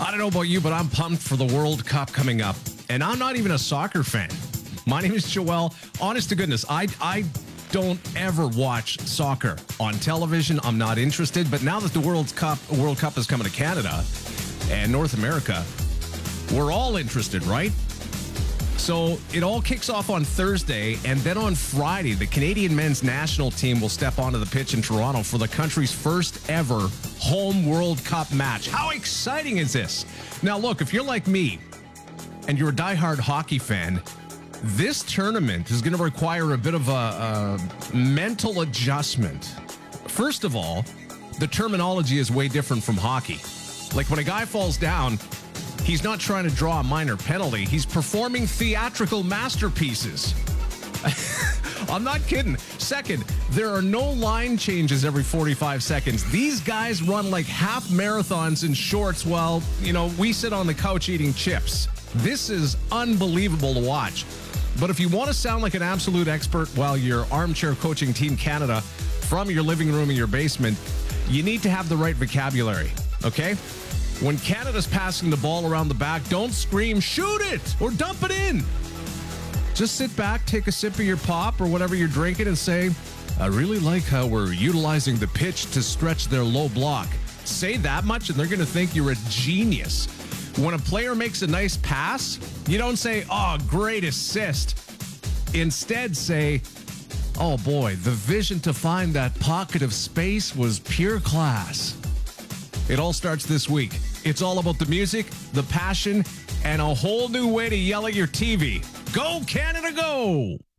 I don't know about you, but I'm pumped for the World Cup coming up. And I'm not even a soccer fan. My name is Joel. Honest to goodness, I don't ever watch soccer on television. I'm not interested. But now that the World Cup is coming to Canada and North America, we're all interested, right? So it all kicks off on Thursday, and then on Friday, the Canadian men's national team will step onto the pitch in Toronto for the country's first ever home World Cup match. How exciting is this? Now, look, if you're like me and you're a diehard hockey fan, this tournament is going to require a bit of a mental adjustment. First of all, the terminology is way different from hockey. Like when a guy falls down, he's not trying to draw a minor penalty. He's performing theatrical masterpieces. I'm not kidding. Second, there are no line changes every 45 seconds. These guys run like half marathons in shorts while, we sit on the couch eating chips. This is unbelievable to watch. But if you want to sound like an absolute expert while you're armchair coaching Team Canada from your living room in your basement, you need to have the right vocabulary, okay? When Canada's passing the ball around the back, don't scream, shoot it, or dump it in. Just sit back, take a sip of your pop or whatever you're drinking and say, I really like how we're utilizing the pitch to stretch their low block. Say that much and they're going to think you're a genius. When a player makes a nice pass, you don't say, oh, great assist. Instead, say, oh boy, the vision to find that pocket of space was pure class. It all starts this week. It's all about the music, the passion, and a whole new way to yell at your TV. Go, Canada, go!